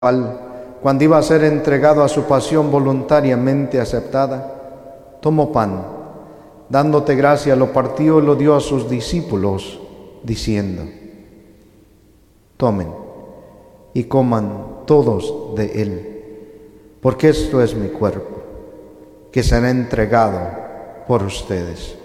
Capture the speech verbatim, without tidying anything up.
cuando iba a ser entregado a su pasión voluntariamente aceptada, tomó pan, dándote gracia, lo partió y lo dio a sus discípulos, diciendo: tomen y coman todos de él, porque esto es mi cuerpo, que será entregado por ustedes.